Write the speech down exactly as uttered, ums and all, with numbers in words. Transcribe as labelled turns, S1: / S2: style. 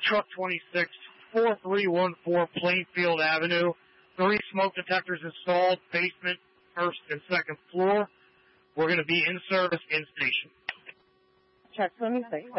S1: Truck twenty-six, four three one four Plainfield Avenue. Three smoke detectors installed, basement, first and second floor. We're going to be in service in station.
S2: Truck twenty-six.